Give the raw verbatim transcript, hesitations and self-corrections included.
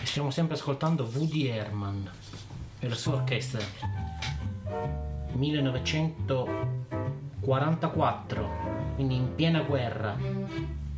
Stiamo sempre ascoltando Woody Herman e la sua orchestra. millenovecentoquarantaquattro, quindi in piena guerra.